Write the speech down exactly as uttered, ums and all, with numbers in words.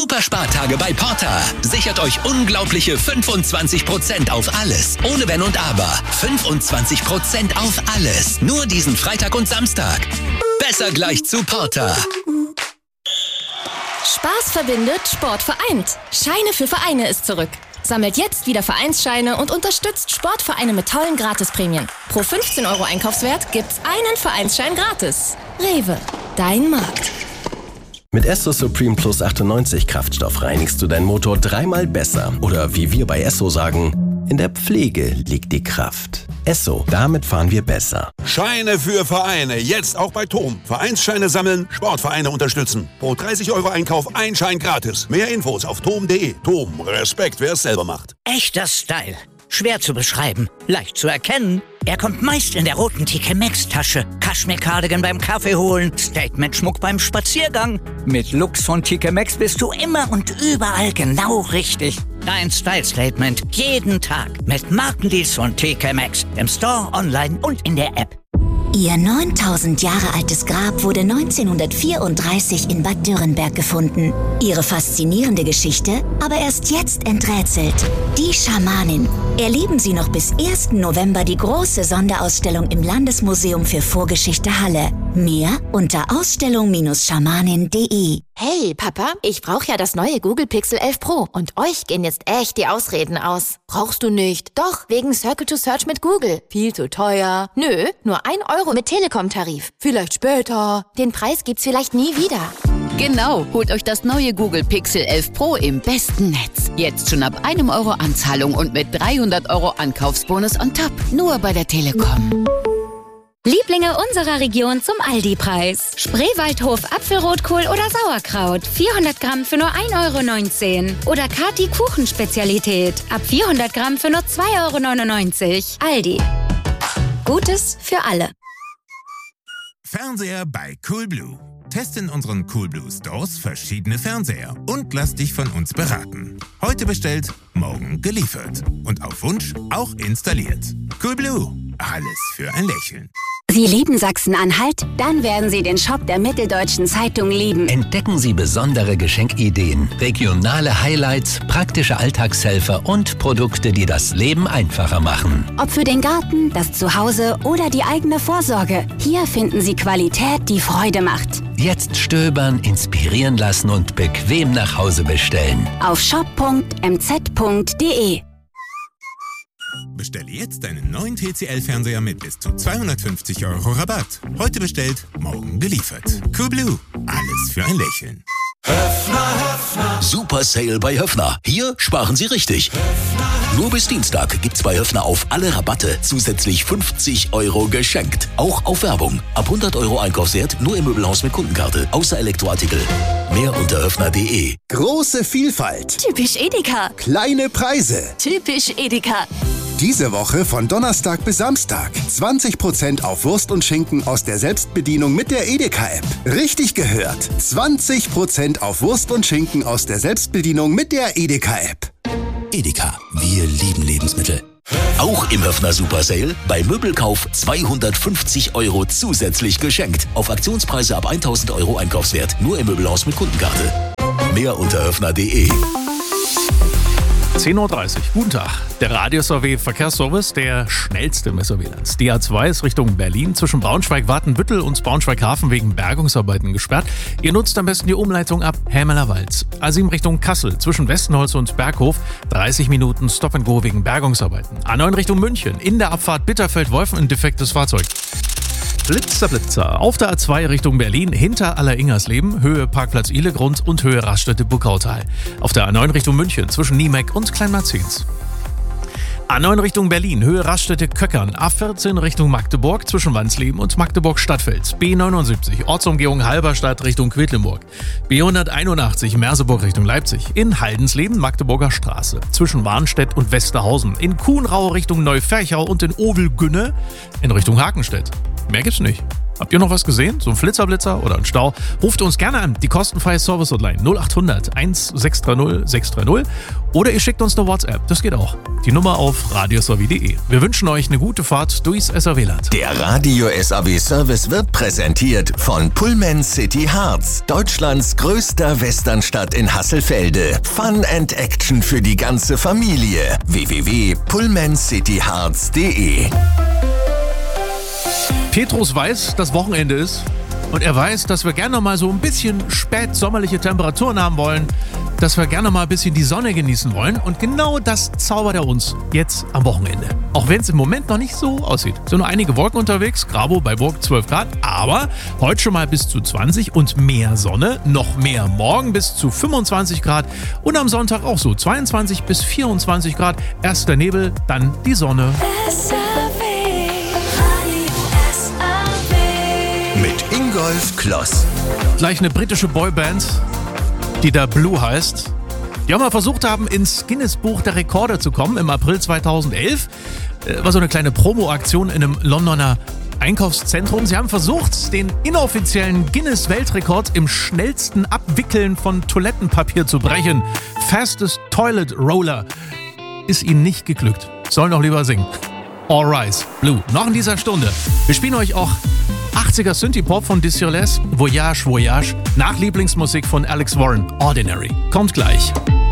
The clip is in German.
Super Spartage bei Porter. Sichert euch unglaubliche fünfundzwanzig Prozent auf alles. Ohne Wenn und Aber. fünfundzwanzig Prozent auf alles. Nur diesen Freitag und Samstag. Besser gleich zu Porter. Spaß verbindet, Sport vereint. Scheine für Vereine ist zurück. Sammelt jetzt wieder Vereinsscheine und unterstützt Sportvereine mit tollen Gratisprämien. Pro fünfzehn Euro Einkaufswert gibt's einen Vereinsschein gratis. Rewe, dein Markt. Mit Esso Supreme Plus achtundneunzig Kraftstoff reinigst du deinen Motor dreimal besser. Oder wie wir bei Esso sagen, in der Pflege liegt die Kraft. Esso, damit fahren wir besser. Scheine für Vereine, jetzt auch bei Tom. Vereinsscheine sammeln, Sportvereine unterstützen. Pro dreißig Euro Einkauf ein Schein gratis. Mehr Infos auf tom punkt de. Tom, Respekt, wer es selber macht. Echter Style. Schwer zu beschreiben, leicht zu erkennen. Er kommt meist in der roten T K Maxx-Tasche. Kaschmir-Cardigan beim Kaffee holen, Statement-Schmuck beim Spaziergang. Mit Looks von T K Maxx bist du immer und überall genau richtig. Dein Style-Statement jeden Tag mit Markendeals von T K Maxx. Im Store, online und in der App. Ihr neuntausend Jahre altes Grab wurde neunzehnhundertvierunddreißig in Bad Dürrenberg gefunden. Ihre faszinierende Geschichte aber erst jetzt enträtselt. Die Schamanin. Erleben Sie noch bis ersten November die große Sonderausstellung im Landesmuseum für Vorgeschichte Halle. Mehr unter ausstellung schamanin punkt de. Hey, Papa, ich brauche ja das neue Google Pixel elf Pro. Und euch gehen jetzt echt die Ausreden aus. Brauchst du nicht? Doch, wegen Circle to Search mit Google. Viel zu teuer. Nö, nur ein Euro mit Telekom-Tarif. Vielleicht später. Den Preis gibt's vielleicht nie wieder. Genau, holt euch das neue Google Pixel elf Pro im besten Netz. Jetzt schon ab einem Euro Anzahlung und mit dreihundert Euro Ankaufsbonus on top. Nur bei der Telekom. Lieblinge unserer Region zum Aldi-Preis. Spreewaldhof Apfelrotkohl oder Sauerkraut. vierhundert Gramm für nur ein Euro neunzehn. Oder Kati Kuchenspezialität. Ab vierhundert Gramm für nur zwei Euro neunundneunzig. Aldi. Gutes für alle. Fernseher bei Coolblue. Teste in unseren Coolblue Stores verschiedene Fernseher und lass dich von uns beraten. Heute bestellt, morgen geliefert. Und auf Wunsch auch installiert. Coolblue. Alles für ein Lächeln. Sie lieben Sachsen-Anhalt? Dann werden Sie den Shop der Mitteldeutschen Zeitung lieben. Entdecken Sie besondere Geschenkideen, regionale Highlights, praktische Alltagshelfer und Produkte, die das Leben einfacher machen. Ob für den Garten, das Zuhause oder die eigene Vorsorge. Hier finden Sie Qualität, die Freude macht. Jetzt stöbern, inspirieren lassen und bequem nach Hause bestellen. Auf shop punkt m z punkt de. Bestelle jetzt deinen neuen T C L-Fernseher mit bis zu zweihundertfünfzig Euro Rabatt. Heute bestellt, morgen geliefert. Coolblue. Alles für ein Lächeln. Höffner, Höffner. Super Sale bei Höffner. Hier sparen Sie richtig. Höffner. Nur bis Dienstag gibt's bei Höffner auf alle Rabatte zusätzlich fünfzig Euro geschenkt. Auch auf Werbung. Ab hundert Euro Einkaufswert nur im Möbelhaus mit Kundenkarte. Außer Elektroartikel. Mehr unter höffner punkt de. Große Vielfalt. Typisch Edeka. Kleine Preise. Typisch Edeka. Diese Woche von Donnerstag bis Samstag. zwanzig Prozent auf Wurst und Schinken aus der Selbstbedienung mit der Edeka-App. Richtig gehört. zwanzig Prozent auf Wurst und Schinken aus der Selbstbedienung mit der Edeka-App. Edeka. Wir lieben Lebensmittel. Auch im Höffner Super Sale. Bei Möbelkauf zweihundertfünfzig Euro zusätzlich geschenkt. Auf Aktionspreise ab tausend Euro Einkaufswert. Nur im Möbelhaus mit Kundenkarte. Mehr unter höffner punkt de. zehn Uhr dreißig. Guten Tag. Der Radius A W Verkehrsservice, der schnellste im S A W-Land. Die A zwei ist Richtung Berlin zwischen Braunschweig-Wartenbüttel und Braunschweig-Hafen wegen Bergungsarbeiten gesperrt. Ihr nutzt am besten die Umleitung ab Hämeler-Walz. A sieben Richtung Kassel zwischen Westenholz und Berghof. dreißig Minuten Stop and Go wegen Bergungsarbeiten. A neun Richtung München. In der Abfahrt Bitterfeld-Wolfen ein defektes Fahrzeug. Blitzer, Blitzer. Auf der A zwei Richtung Berlin, hinter Aller-Ingersleben, Höhe Parkplatz Ihlegrund und Höhe Raststätte-Buckautal. Auf der A neun Richtung München, zwischen Niemeck und Kleinmarzins. A neun Richtung Berlin, Höhe Raststätte Köckern. A vierzehn Richtung Magdeburg, zwischen Wansleben und Magdeburg-Stadtfels. B neunundsiebzig, Ortsumgehung Halberstadt Richtung Quedlinburg. B hunderteinundachtzig, Merseburg Richtung Leipzig. In Haldensleben, Magdeburger Straße. Zwischen Warnstedt und Westerhausen. In Kuhnrau Richtung Neuferchau und in Ovelgünne in Richtung Hakenstedt. Mehr gibt's nicht. Habt ihr noch was gesehen? So ein Flitzerblitzer oder ein Stau? Ruft uns gerne an, die kostenfreie Service-Hotline null acht hundert eins sechs drei null sechs drei null oder ihr schickt uns eine WhatsApp, das geht auch. Die Nummer auf radiosw punkt de. Wir wünschen euch eine gute Fahrt durchs S A W-Land. Der Radio S A W-Service wird präsentiert von Pullman City Harz, Deutschlands größter Westernstadt in Hasselfelde. Fun and Action für die ganze Familie. w w w punkt pullman city harz punkt de. Petrus weiß, dass Wochenende ist und er weiß, dass wir gerne mal so ein bisschen spätsommerliche Temperaturen haben wollen, dass wir gerne mal ein bisschen die Sonne genießen wollen und genau das zaubert er uns jetzt am Wochenende. Auch wenn es im Moment noch nicht so aussieht. Es sind nur einige Wolken unterwegs, Grabo bei Burg zwölf Grad, aber heute schon mal bis zu zwanzig und mehr Sonne, noch mehr morgen bis zu fünfundzwanzig Grad und am Sonntag auch so zweiundzwanzig bis vierundzwanzig Grad. Erst der Nebel, dann die Sonne. Mit Ingolf Kloss. Gleich eine britische Boyband, die da Blue heißt. Die auch mal versucht haben, ins Guinness-Buch der Rekorde zu kommen im April zweitausendelf. War so eine kleine Promo-Aktion in einem Londoner Einkaufszentrum. Sie haben versucht, den inoffiziellen Guinness-Weltrekord im schnellsten Abwickeln von Toilettenpapier zu brechen. Fastest Toilet Roller. Ist ihnen nicht geglückt. Sollen doch lieber singen. All Rise, Blue. Noch in dieser Stunde. Wir spielen euch auch achtziger Synthie-Pop von Dissirles, Voyage, Voyage, nach Lieblingsmusik von Alex Warren, Ordinary. Kommt gleich.